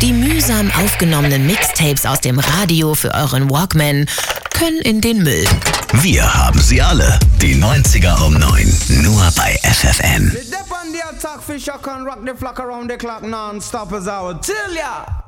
Die mühsam aufgenommenen Mixtapes aus dem Radio für euren Walkman können in den Müll. Wir haben sie alle. Die 90er um 9. Nur bei FFN. The dip on the attack, fish can rock the flock around the clock non-stop as I would tell ya.